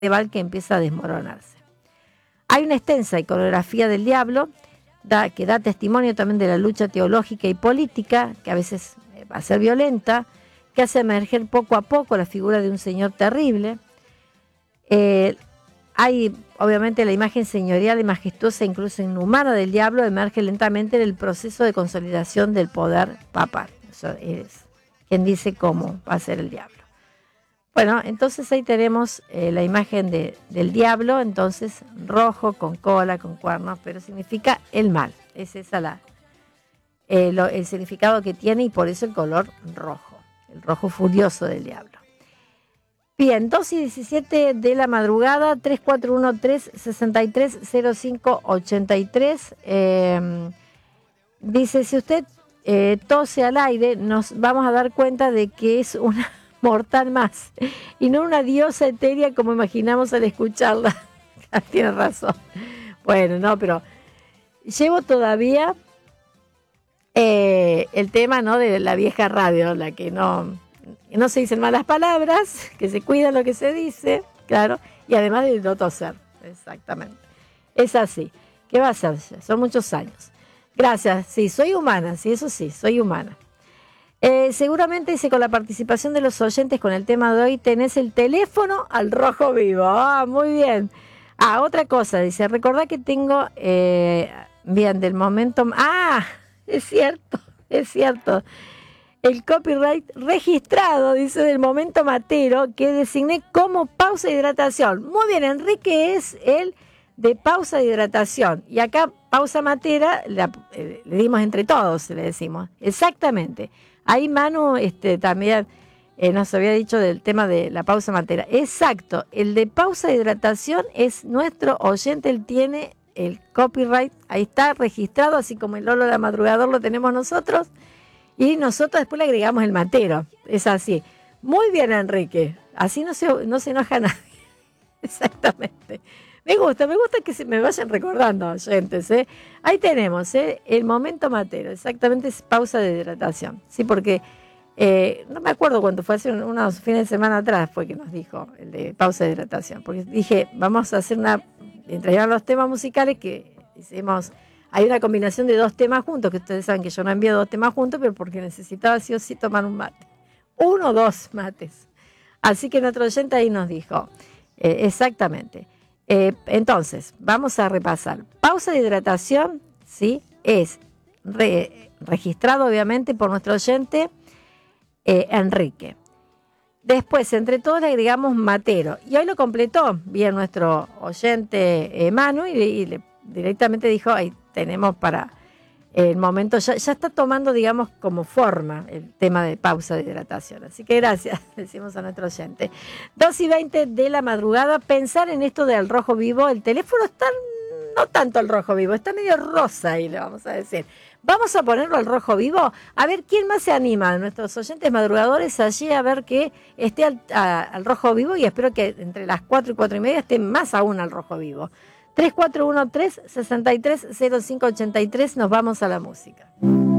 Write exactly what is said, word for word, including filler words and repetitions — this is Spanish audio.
medieval que empieza a desmoronarse. Hay una extensa iconografía del diablo da, que da testimonio también de la lucha teológica y política, que a veces va a ser violenta, que hace emerger poco a poco la figura de un señor terrible. Eh, hay, obviamente, la imagen señorial y majestuosa, incluso inhumana del diablo, emerge lentamente en el proceso de consolidación del poder papal. Eso es quien dice cómo va a ser el diablo. Bueno, entonces ahí tenemos eh, la imagen de, del diablo, entonces rojo, con cola, con cuernos, pero significa el mal. Es esa la, eh, lo, el significado que tiene y por eso el color rojo, el rojo furioso del diablo. Bien, dos y diecisiete de la madrugada, tres cuatro uno tres, seis tres cero cinco ocho tres. Eh, dice, si usted eh, tose al aire, nos vamos a dar cuenta de que es una mortal más y no una diosa etérea como imaginamos al escucharla. Tiene razón. Bueno, no, pero llevo todavía eh, el tema, ¿no?, de la vieja radio, la que no, no se dicen malas palabras, que se cuida lo que se dice, claro, y además de no toser. Exactamente. Es así. ¿Qué va a hacer? Son muchos años. Gracias. Sí, soy humana, sí, eso sí, soy humana. Eh, seguramente, dice, con la participación de los oyentes con el tema de hoy, tenés el teléfono al rojo vivo. Ah, muy bien. Ah, otra cosa, dice, recordá que tengo, eh, bien, del momento... Ah, es cierto, es cierto. El copyright registrado, dice, del momento matero, que designé como pausa de hidratación. Muy bien, Enrique es el de pausa de hidratación. Y acá, pausa matera, la, eh, le dimos entre todos, le decimos. Exactamente. Ahí Manu este, también eh, nos había dicho del tema de la pausa matera. Exacto, el de pausa de hidratación es nuestro oyente, él tiene el copyright, ahí está registrado, así como el Lolo la Madrugador lo tenemos nosotros, y nosotros después le agregamos el matero, es así. Muy bien, Enrique, así no se, no se enoja nadie. Exactamente. Me gusta, me gusta que se me vayan recordando, oyentes, ¿eh? Ahí tenemos, ¿eh?, el momento matero, exactamente, es pausa de hidratación, ¿sí? Porque eh, no me acuerdo cuánto fue, hace unos fines de semana atrás fue que nos dijo el de pausa de hidratación, porque dije, vamos a hacer una, mientras llevan los temas musicales que hicimos, hay una combinación de dos temas juntos, que ustedes saben que yo no envío dos temas juntos, pero porque necesitaba sí o sí tomar un mate, uno o dos mates, así que nuestro oyente ahí nos dijo, eh, exactamente. Eh, entonces, vamos a repasar. Pausa de hidratación, ¿sí? Es re, registrado obviamente por nuestro oyente eh, Enrique. Después, entre todos le agregamos matero. Y hoy lo completó bien nuestro oyente eh, Manu y, y le, directamente dijo, ahí tenemos para el momento, ya, ya está tomando, digamos, como forma el tema de pausa de hidratación. Así que gracias, decimos a nuestro oyente. dos y veinte de la madrugada, pensar en esto del rojo vivo, el teléfono está, no tanto el rojo vivo, está medio rosa ahí, le vamos a decir. Vamos a ponerlo al rojo vivo, a ver quién más se anima, nuestros oyentes madrugadores allí, a ver que esté al, a, al rojo vivo, y espero que entre las cuatro y cuatro y media esté más aún al rojo vivo. tres cuatro uno tres, seis tres cero cinco ocho tres, nos vamos a la música.